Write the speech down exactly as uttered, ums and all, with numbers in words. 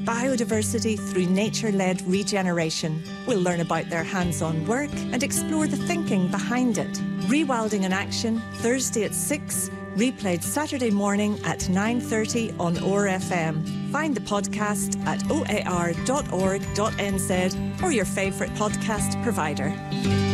biodiversity through nature-led regeneration. We'll learn about their hands-on work and explore the thinking behind it. Rewilding in Action, Thursday at six, replayed Saturday morning at nine thirty on O A R F M. Find the podcast at o a r dot org dot n z or your favourite podcast provider.